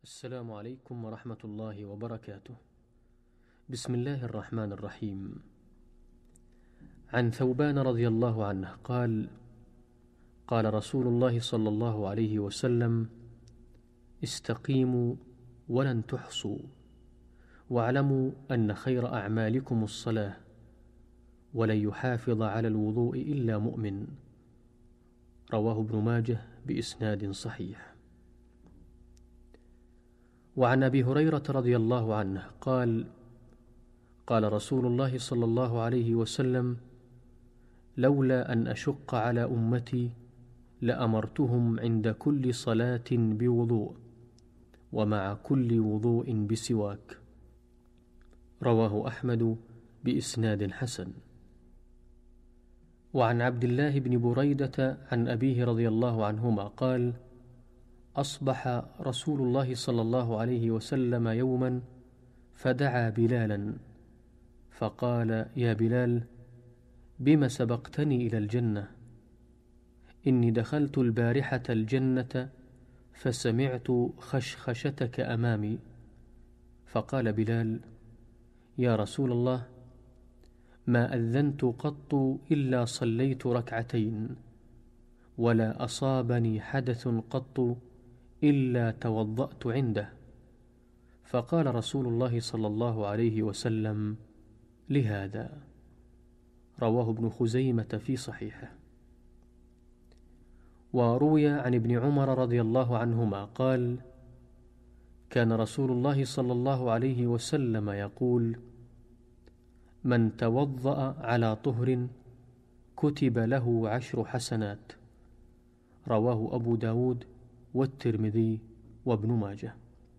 السلام عليكم ورحمة الله وبركاته. بسم الله الرحمن الرحيم. عن ثوبان رضي الله عنه قال: قال رسول الله صلى الله عليه وسلم: استقيموا ولن تحصوا، واعلموا أن خير أعمالكم الصلاة، ولن يحافظ على الوضوء إلا مؤمن. رواه ابن ماجه بإسناد صحيح. وعن أبي هريرة رضي الله عنه قال: قال رسول الله صلى الله عليه وسلم: لولا أن أشق على أمتي لأمرتهم عند كل صلاة بوضوء، ومع كل وضوء بسواك. رواه أحمد بإسناد حسن. وعن عبد الله بن بريدة عن أبيه رضي الله عنهما قال: أصبح رسول الله صلى الله عليه وسلم يوما فدعا بلالا فقال: يا بلال، بم سبقتني إلى الجنة؟ إني دخلت البارحة الجنة فسمعت خشخشتك أمامي. فقال بلال: يا رسول الله، ما أذنت قط إلا صليت ركعتين، ولا أصابني حدث قط إلا توضأت عنده. فقال رسول الله صلى الله عليه وسلم: لهذا. رواه ابن خزيمة في صحيحه. وروي عن ابن عمر رضي الله عنهما قال: كان رسول الله صلى الله عليه وسلم يقول: من توضأ على طهر كتب له 10 حسنات. رواه أبو داود والترمذي وابن ماجه.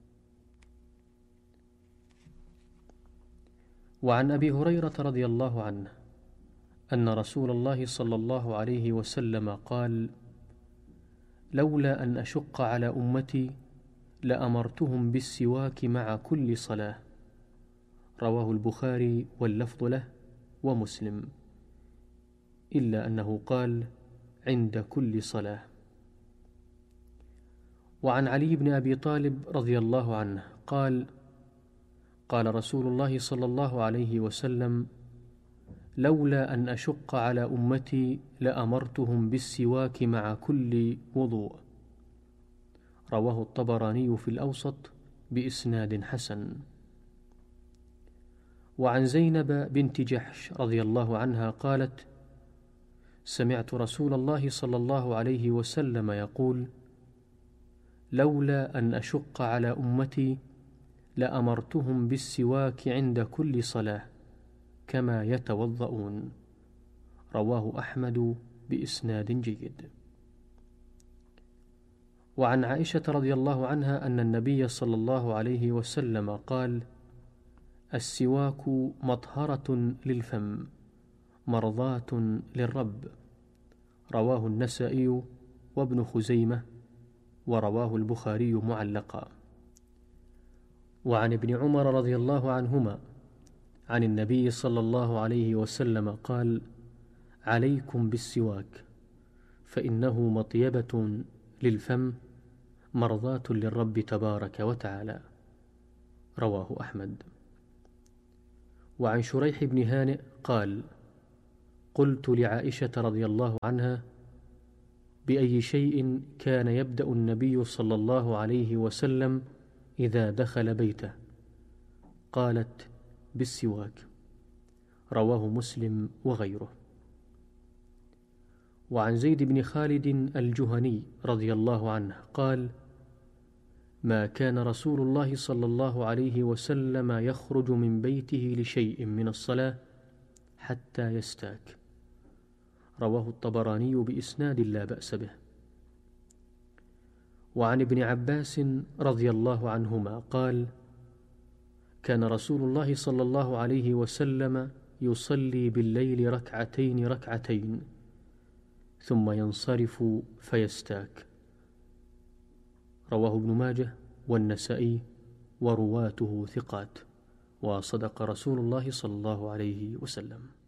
وعن أبي هريرة رضي الله عنه أن رسول الله صلى الله عليه وسلم قال: لولا أن أشق على أمتي لأمرتهم بالسواك مع كل صلاة. رواه البخاري واللفظ له ومسلم، إلا أنه قال: عند كل صلاة. وعن علي بن أبي طالب رضي الله عنه قال: قال رسول الله صلى الله عليه وسلم: لولا أن أشق على أمتي لأمرتهم بالسواك مع كل وضوء. رواه الطبراني في الأوسط بإسناد حسن. وعن زينب بنت جحش رضي الله عنها قالت: سمعت رسول الله صلى الله عليه وسلم يقول: لولا أن أشق على أمتي لأمرتهم بالسواك عند كل صلاة كما يتوضؤون. رواه أحمد بإسناد جيد. وعن عائشة رضي الله عنها أن النبي صلى الله عليه وسلم قال: السواك مطهرة للفم مرضاة للرب. رواه النسائي وابن خزيمة، ورواه البخاري معلقا. وعن ابن عمر رضي الله عنهما عن النبي صلى الله عليه وسلم قال: عليكم بالسواك، فإنه مطيبة للفم مرضاة للرب تبارك وتعالى. رواه أحمد. وعن شريح بن هانئ قال: قلت لعائشة رضي الله عنها: بأي شيء كان يبدأ النبي صلى الله عليه وسلم إذا دخل بيته؟ قالت: بالسواك. رواه مسلم وغيره. وعن زيد بن خالد الجهني رضي الله عنه قال: ما كان رسول الله صلى الله عليه وسلم يخرج من بيته لشيء من الصلاة حتى يستاك. رواه الطبراني بإسناد لا بأس به. وعن ابن عباس رضي الله عنهما قال: كان رسول الله صلى الله عليه وسلم يصلي بالليل ركعتين ثم ينصرف فيستاك. رواه ابن ماجه والنسائي، ورواته ثقات، وصدق رسول الله صلى الله عليه وسلم.